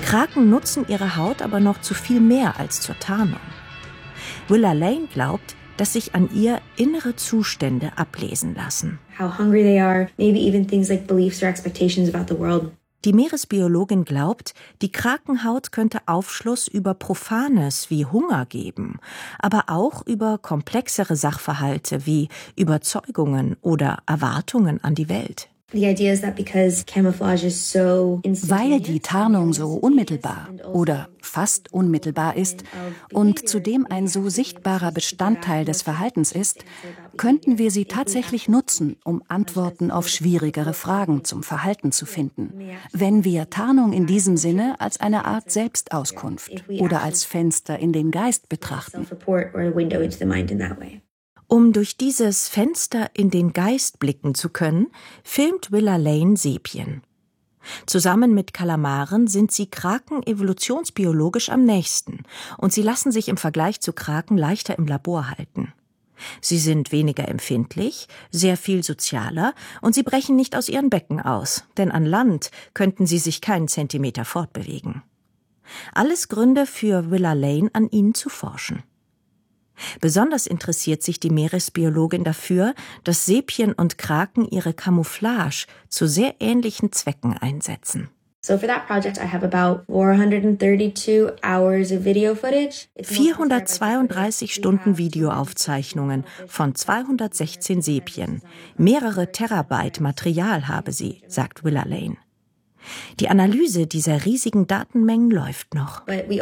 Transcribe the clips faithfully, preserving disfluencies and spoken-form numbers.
Kraken nutzen ihre Haut aber noch zu viel mehr als zur Tarnung. Willa Lane glaubt, dass sich an ihr innere Zustände ablesen lassen. How hungry they are, maybe even things like beliefs or expectations about the world. Die Meeresbiologin glaubt, die Krakenhaut könnte Aufschluss über Profanes wie Hunger geben, aber auch über komplexere Sachverhalte wie Überzeugungen oder Erwartungen an die Welt. Weil die Tarnung so unmittelbar oder fast unmittelbar ist und zudem ein so sichtbarer Bestandteil des Verhaltens ist, könnten wir sie tatsächlich nutzen, um Antworten auf schwierigere Fragen zum Verhalten zu finden, wenn wir Tarnung in diesem Sinne als eine Art Selbstauskunft oder als Fenster in den Geist betrachten. Um durch dieses Fenster in den Geist blicken zu können, filmt Willa Lane Sepien. Zusammen mit Kalamaren sind sie Kraken evolutionsbiologisch am nächsten und sie lassen sich im Vergleich zu Kraken leichter im Labor halten. Sie sind weniger empfindlich, sehr viel sozialer und sie brechen nicht aus ihren Becken aus, denn an Land könnten sie sich keinen Zentimeter fortbewegen. Alles Gründe für Willa Lane, an ihnen zu forschen. Besonders interessiert sich die Meeresbiologin dafür, dass Sepien und Kraken ihre Camouflage zu sehr ähnlichen Zwecken einsetzen. So for that project I have about four hundred thirty-two hours of video footage. vierhundertzweiunddreißig Stunden Videoaufzeichnungen von zweihundertsechzehn Sepien. Mehrere Terabyte Material habe sie, sagt Willa Lane. Die Analyse dieser riesigen Datenmengen läuft noch.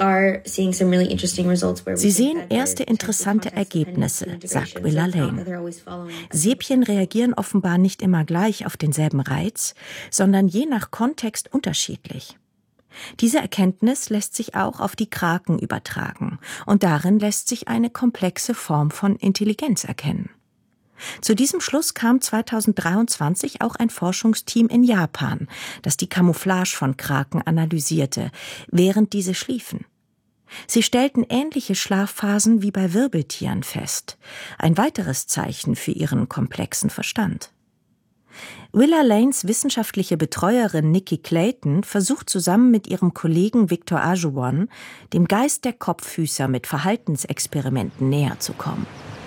Sie sehen erste interessante Ergebnisse, sagt Willa Lane. Sepien reagieren offenbar nicht immer gleich auf denselben Reiz, sondern je nach Kontext unterschiedlich. Diese Erkenntnis lässt sich auch auf die Kraken übertragen und darin lässt sich eine komplexe Form von Intelligenz erkennen. Zu diesem Schluss kam zweitausenddreiundzwanzig auch ein Forschungsteam in Japan, das die Camouflage von Kraken analysierte, während diese schliefen. Sie stellten ähnliche Schlafphasen wie bei Wirbeltieren fest, ein weiteres Zeichen für ihren komplexen Verstand. Willa Lanes wissenschaftliche Betreuerin Nikki Clayton versucht zusammen mit ihrem Kollegen Victor Ajowan, dem Geist der Kopffüßer mit Verhaltensexperimenten näher zu kommen.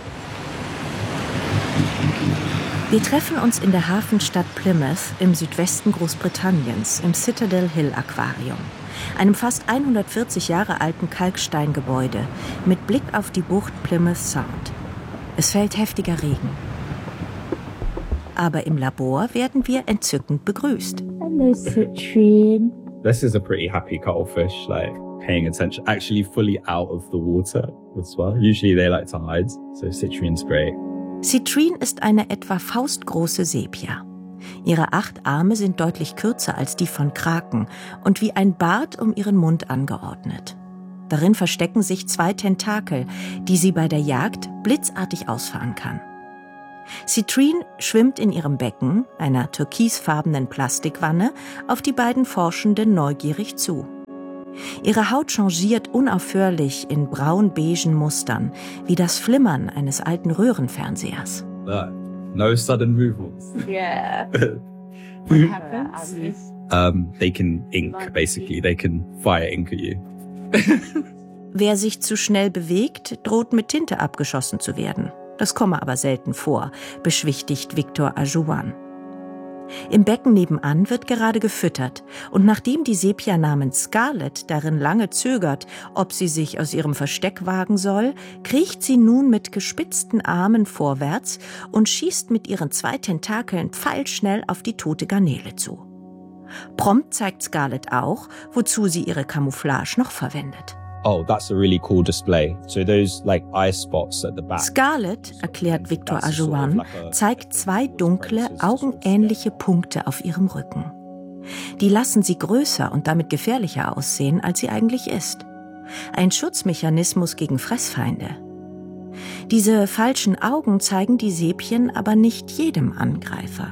Wir treffen uns in der Hafenstadt Plymouth im Südwesten Großbritanniens im Citadel Hill Aquarium, einem fast hundertvierzig Jahre alten Kalksteingebäude mit Blick auf die Bucht Plymouth Sound. Es fällt heftiger Regen. Aber im Labor werden wir entzückend begrüßt. Hello, Citrine. This is a pretty happy cuttlefish, like paying attention, actually fully out of the water as well. Usually they like to hide, so Citrine's great. Citrine ist eine etwa faustgroße Sepia. Ihre acht Arme sind deutlich kürzer als die von Kraken und wie ein Bart um ihren Mund angeordnet. Darin verstecken sich zwei Tentakel, die sie bei der Jagd blitzartig ausfahren kann. Citrine schwimmt in ihrem Becken, einer türkisfarbenen Plastikwanne, auf die beiden Forschenden neugierig zu. Ihre Haut changiert unaufhörlich in braun-beigen Mustern, wie das Flimmern eines alten Röhrenfernsehers. Uh, no sudden movements. Yeah. What happens? Um, they can ink, basically. They can fire ink at you. Wer sich zu schnell bewegt, droht mit Tinte abgeschossen zu werden. Das komme aber selten vor, beschwichtigt Victor Ajowan. Im Becken nebenan wird gerade gefüttert und nachdem die Sepia namens Scarlett darin lange zögert, ob sie sich aus ihrem Versteck wagen soll, kriecht sie nun mit gespitzten Armen vorwärts und schießt mit ihren zwei Tentakeln pfeilschnell auf die tote Garnele zu. Prompt zeigt Scarlett auch, wozu sie ihre Camouflage noch verwendet. Oh, that's a really cool display. So those like eye spots at the back. Scarlett, erklärt Victor Ajowan, zeigt zwei dunkle, augenähnliche Punkte auf ihrem Rücken. Die lassen sie größer und damit gefährlicher aussehen, als sie eigentlich ist. Ein Schutzmechanismus gegen Fressfeinde. Diese falschen Augen zeigen die Sepien aber nicht jedem Angreifer.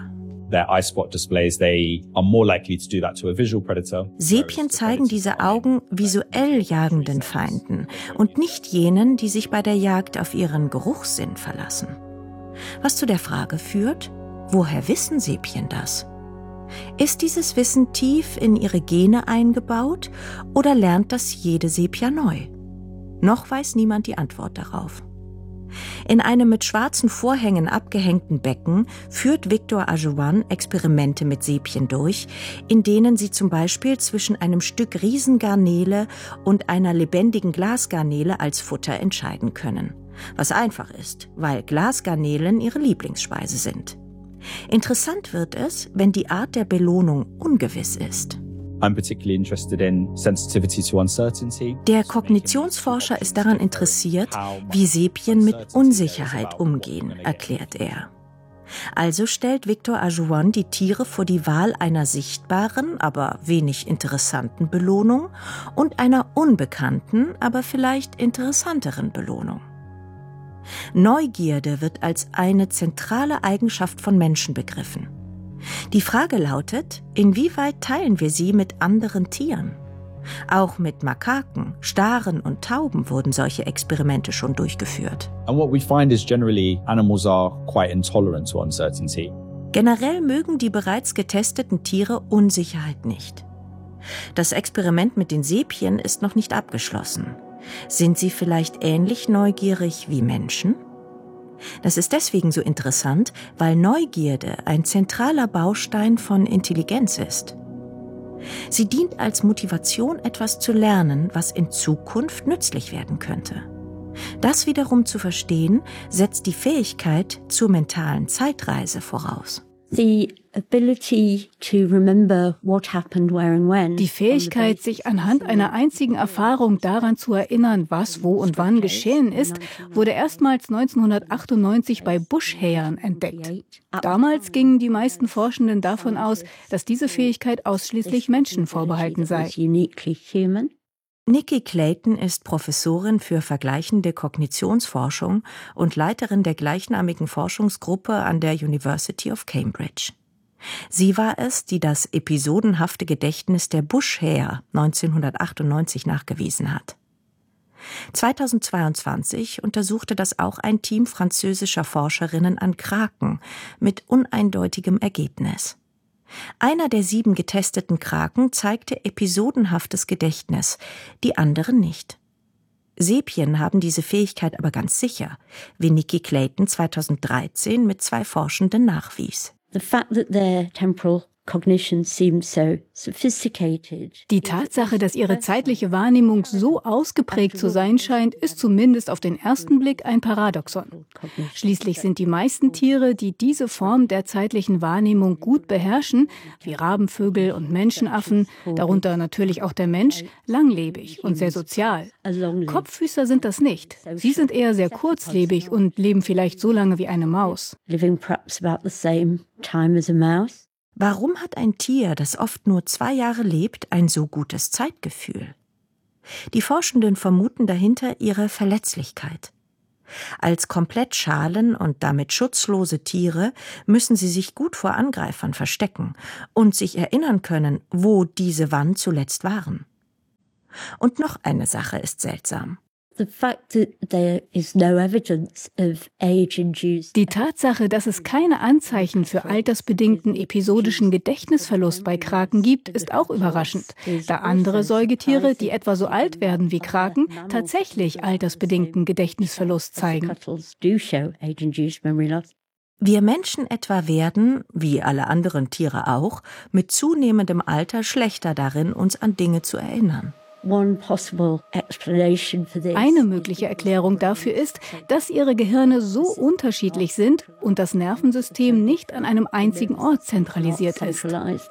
Sepien zeigen diese Augen visuell jagenden Feinden und nicht jenen, die sich bei der Jagd auf ihren Geruchssinn verlassen. Was zu der Frage führt, woher wissen Sepien das? Ist dieses Wissen tief in ihre Gene eingebaut oder lernt das jede Sepia neu? Noch weiß niemand die Antwort darauf. In einem mit schwarzen Vorhängen abgehängten Becken führt Victor Ajovan Experimente mit Sepien durch, in denen sie zum Beispiel zwischen einem Stück Riesengarnele und einer lebendigen Glasgarnele als Futter entscheiden können. Was einfach ist, weil Glasgarnelen ihre Lieblingsspeise sind. Interessant wird es, wenn die Art der Belohnung ungewiss ist. I'm particularly interested in sensitivity to uncertainty. Der Kognitionsforscher ist daran interessiert, wie Sepien mit Unsicherheit umgehen, erklärt er. Also stellt Victor Ajovan die Tiere vor die Wahl einer sichtbaren, aber wenig interessanten Belohnung und einer unbekannten, aber vielleicht interessanteren Belohnung. Neugierde wird als eine zentrale Eigenschaft von Menschen begriffen. Die Frage lautet, inwieweit teilen wir sie mit anderen Tieren? Auch mit Makaken, Staren und Tauben wurden solche Experimente schon durchgeführt. And what we find is generally animals are quite intolerant to uncertainty. Generell mögen die bereits getesteten Tiere Unsicherheit nicht. Das Experiment mit den Sepien ist noch nicht abgeschlossen. Sind sie vielleicht ähnlich neugierig wie Menschen? Das ist deswegen so interessant, weil Neugierde ein zentraler Baustein von Intelligenz ist. Sie dient als Motivation, etwas zu lernen, was in Zukunft nützlich werden könnte. Das wiederum zu verstehen, setzt die Fähigkeit zur mentalen Zeitreise voraus. The ability to remember what happened where and when. Die Fähigkeit, sich anhand einer einzigen Erfahrung daran zu erinnern, was, wo und wann geschehen ist, wurde erstmals neunzehnhundertachtundneunzig bei Buschhähern entdeckt. Damals gingen die meisten Forschenden davon aus, dass diese Fähigkeit ausschließlich Menschen vorbehalten sei. Nikki Clayton ist Professorin für vergleichende Kognitionsforschung und Leiterin der gleichnamigen Forschungsgruppe an der University of Cambridge. Sie war es, die das episodenhafte Gedächtnis der Buschhäher neunzehnhundertachtundneunzig nachgewiesen hat. zweitausendzweiundzwanzig untersuchte das auch ein Team französischer Forscherinnen an Kraken mit uneindeutigem Ergebnis. Einer der sieben getesteten Kraken zeigte episodenhaftes Gedächtnis, die anderen nicht. Sepien haben diese Fähigkeit aber ganz sicher, wie Nikki Clayton zweitausenddreizehn mit zwei Forschenden nachwies. The fact that their temporal cognition seems so sophisticated. Die Tatsache, dass ihre zeitliche Wahrnehmung so ausgeprägt zu sein scheint, ist zumindest auf den ersten Blick ein Paradoxon. Schließlich sind die meisten Tiere, die diese Form der zeitlichen Wahrnehmung gut beherrschen, wie Rabenvögel und Menschenaffen, darunter natürlich auch der Mensch, langlebig und sehr sozial. Kopffüßer sind das nicht. Sie sind eher sehr kurzlebig und leben vielleicht so lange wie eine Maus. Living perhaps about the same time as a mouse. Warum hat ein Tier, das oft nur zwei Jahre lebt, ein so gutes Zeitgefühl? Die Forschenden vermuten dahinter ihre Verletzlichkeit. Als komplett schalen und damit schutzlose Tiere müssen sie sich gut vor Angreifern verstecken und sich erinnern können, wo diese wann zuletzt waren. Und noch eine Sache ist seltsam. Die Tatsache, dass es keine Anzeichen für altersbedingten episodischen Gedächtnisverlust bei Kraken gibt, ist auch überraschend, da andere Säugetiere, die etwa so alt werden wie Kraken, tatsächlich altersbedingten Gedächtnisverlust zeigen. Wir Menschen etwa werden, wie alle anderen Tiere auch, mit zunehmendem Alter schlechter darin, uns an Dinge zu erinnern. Eine mögliche Erklärung dafür ist, dass ihre Gehirne so unterschiedlich sind und das Nervensystem nicht an einem einzigen Ort zentralisiert ist.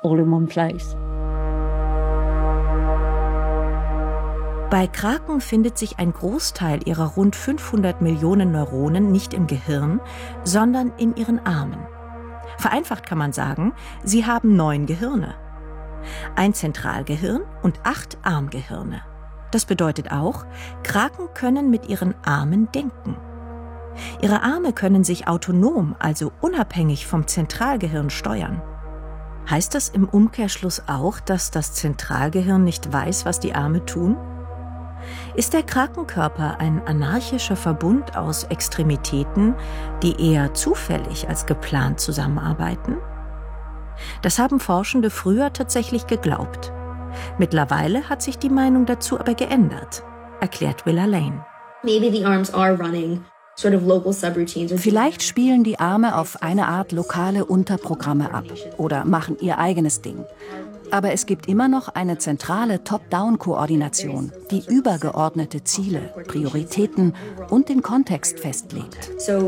Bei Kraken findet sich ein Großteil ihrer rund fünfhundert Millionen Neuronen nicht im Gehirn, sondern in ihren Armen. Vereinfacht kann man sagen, sie haben neun Gehirne. Ein Zentralgehirn und acht Armgehirne. Das bedeutet auch, Kraken können mit ihren Armen denken. Ihre Arme können sich autonom, also unabhängig vom Zentralgehirn steuern. Heißt das im Umkehrschluss auch, dass das Zentralgehirn nicht weiß, was die Arme tun? Ist der Krakenkörper ein anarchischer Verbund aus Extremitäten, die eher zufällig als geplant zusammenarbeiten? Das haben Forschende früher tatsächlich geglaubt. Mittlerweile hat sich die Meinung dazu aber geändert, erklärt Willa Lane. Maybe the arms are running sort of local subroutines. Vielleicht spielen die Arme auf eine Art lokale Unterprogramme ab oder machen ihr eigenes Ding. Aber es gibt immer noch eine zentrale Top-Down-Koordination, die übergeordnete Ziele, Prioritäten und den Kontext festlegt.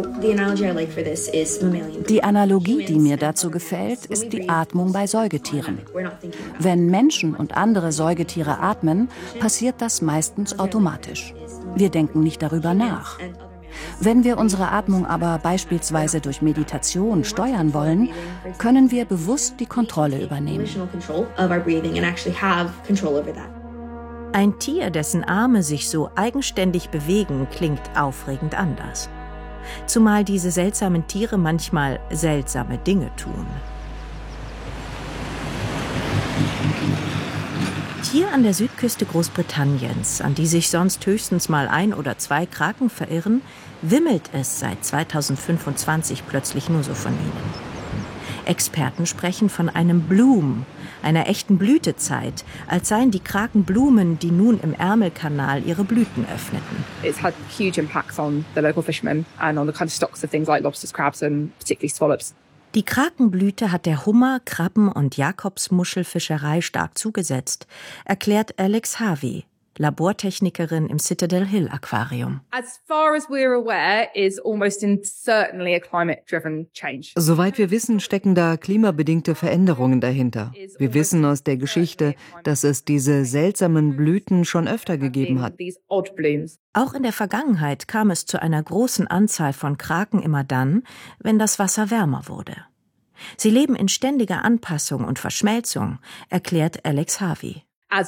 Die Analogie, die mir dazu gefällt, ist die Atmung bei Säugetieren. Wenn Menschen und andere Säugetiere atmen, passiert das meistens automatisch. Wir denken nicht darüber nach. Wenn wir unsere Atmung aber beispielsweise durch Meditation steuern wollen, können wir bewusst die Kontrolle übernehmen. Ein Tier, dessen Arme sich so eigenständig bewegen, klingt aufregend anders. Zumal diese seltsamen Tiere manchmal seltsame Dinge tun. Hier an der Südküste Großbritanniens, an die sich sonst höchstens mal ein oder zwei Kraken verirren, wimmelt es seit zweitausendfünfundzwanzig plötzlich nur so von ihnen. Experten sprechen von einem Bloom, einer echten Blütezeit, als seien die Kraken Blumen, die nun im Ärmelkanal ihre Blüten öffneten. It's had huge impacts on the local fishermen and on the kind of stocks of things like lobsters, crabs and particularly scallops. Die Krakenblüte hat der Hummer-, Krabben- und Jakobsmuschelfischerei stark zugesetzt, erklärt Alex Harvey, Labortechnikerin im Citadel Hill Aquarium. As far as we're aware, is almost certainly a climate-driven change. Soweit wir wissen, stecken da klimabedingte Veränderungen dahinter. Wir wissen aus der Geschichte, dass es diese seltsamen Blüten schon öfter gegeben hat. Auch in der Vergangenheit kam es zu einer großen Anzahl von Kraken immer dann, wenn das Wasser wärmer wurde. Sie leben in ständiger Anpassung und Verschmelzung, erklärt Alex Harvey.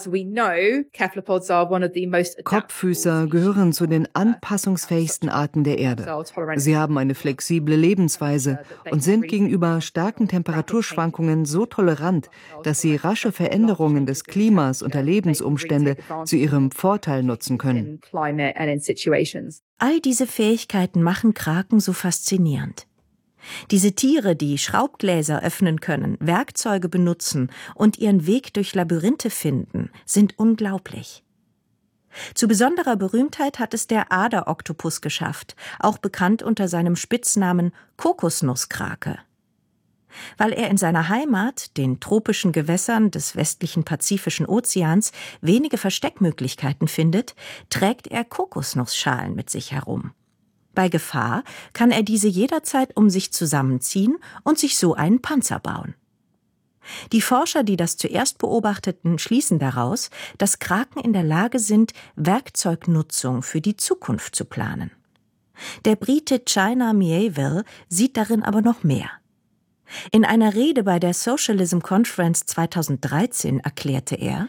Kopffüßer gehören zu den anpassungsfähigsten Arten der Erde. Sie haben eine flexible Lebensweise und sind gegenüber starken Temperaturschwankungen so tolerant, dass sie rasche Veränderungen des Klimas und der Lebensumstände zu ihrem Vorteil nutzen können. All diese Fähigkeiten machen Kraken so faszinierend. Diese Tiere, die Schraubgläser öffnen können, Werkzeuge benutzen und ihren Weg durch Labyrinthe finden, sind unglaublich. Zu besonderer Berühmtheit hat es der Aderoktopus geschafft, auch bekannt unter seinem Spitznamen Kokosnusskrake. Weil er in seiner Heimat, den tropischen Gewässern des westlichen Pazifischen Ozeans, wenige Versteckmöglichkeiten findet, trägt er Kokosnussschalen mit sich herum. Bei Gefahr kann er diese jederzeit um sich zusammenziehen und sich so einen Panzer bauen. Die Forscher, die das zuerst beobachteten, schließen daraus, dass Kraken in der Lage sind, Werkzeugnutzung für die Zukunft zu planen. Der Brite China Miéville sieht darin aber noch mehr. In einer Rede bei der Socialism Conference zweitausenddreizehn erklärte er: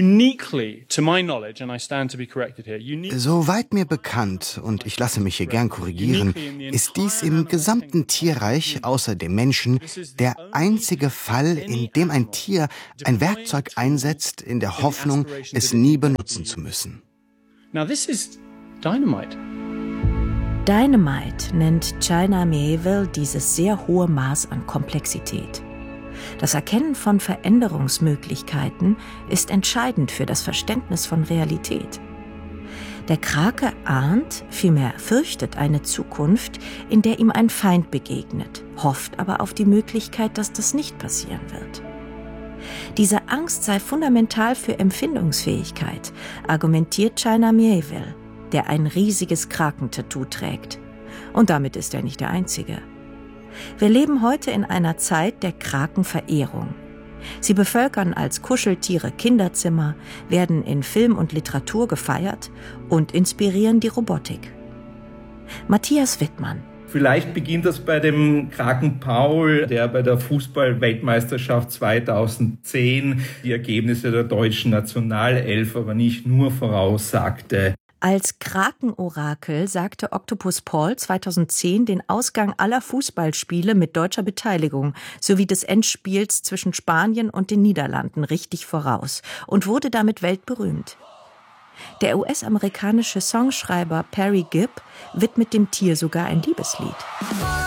Soweit mir bekannt, und ich lasse mich hier gern korrigieren, ist dies im gesamten Tierreich außer dem Menschen der einzige Fall, in dem ein Tier ein Werkzeug einsetzt, in der Hoffnung, es nie benutzen zu müssen. Now this is dynamite. Dynamite nennt China Miéville dieses sehr hohe Maß an Komplexität. Das Erkennen von Veränderungsmöglichkeiten ist entscheidend für das Verständnis von Realität. Der Krake ahnt, vielmehr fürchtet eine Zukunft, in der ihm ein Feind begegnet, hofft aber auf die Möglichkeit, dass das nicht passieren wird. Diese Angst sei fundamental für Empfindungsfähigkeit, argumentiert China Miéville, der ein riesiges Krakentattoo trägt. Und damit ist er nicht der Einzige. Wir leben heute in einer Zeit der Krakenverehrung. Sie bevölkern als Kuscheltiere Kinderzimmer, werden in Film und Literatur gefeiert und inspirieren die Robotik. Matthias Wittmann. Vielleicht beginnt das bei dem Kraken Paul, der bei der Fußball-Weltmeisterschaft zweitausendzehn die Ergebnisse der deutschen Nationalelf aber nicht nur voraussagte. Als Krakenorakel sagte Octopus Paul zweitausendzehn den Ausgang aller Fußballspiele mit deutscher Beteiligung sowie des Endspiels zwischen Spanien und den Niederlanden richtig voraus und wurde damit weltberühmt. Der U S-amerikanische Songschreiber Perry Gibb widmet dem Tier sogar ein Liebeslied.